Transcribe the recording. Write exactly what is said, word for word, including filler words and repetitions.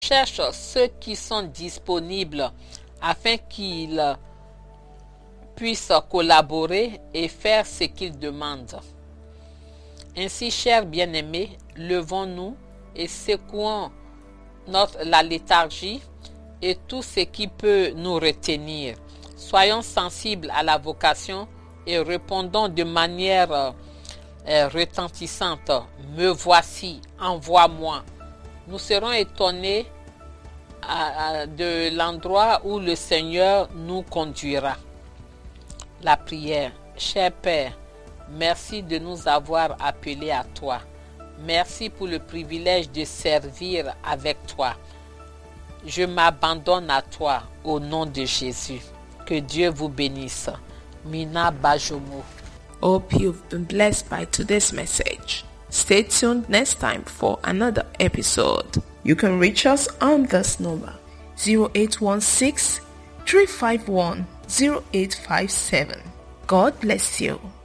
cherche ceux qui sont disponibles afin qu'ils puissent collaborer et faire ce qu'ils demandent. Ainsi, chers bien-aimés, levons-nous et secouons notre, la léthargie et tout ce qui peut nous retenir. Soyons sensibles à la vocation et répondons de manière euh, retentissante. Me voici, envoie-moi. Nous serons étonnés à, à, de l'endroit où le Seigneur nous conduira. La prière. Cher Père, merci de nous avoir appelés à toi. Merci pour le privilège de servir avec toi. Je m'abandonne à toi au nom de Jésus. Que Dieu vous bénisse. Mina Bajomo. Hope you've been blessed by today's message. Stay tuned next time for another episode. You can reach us on this number zero eight one six, three five one, zero eight five seven. God bless you.